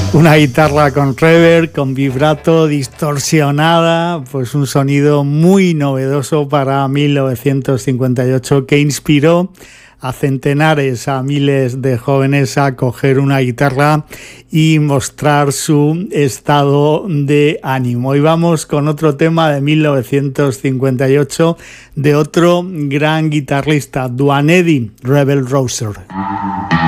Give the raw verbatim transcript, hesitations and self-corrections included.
Una guitarra con reverb, con vibrato, distorsionada, pues un sonido muy novedoso para mil novecientos cincuenta y ocho que inspiró a centenares, a miles de jóvenes a coger una guitarra y mostrar su estado de ánimo. Y vamos con otro tema de mil novecientos cincuenta y ocho de otro gran guitarrista, Duane Eddy, Rebel Rouser.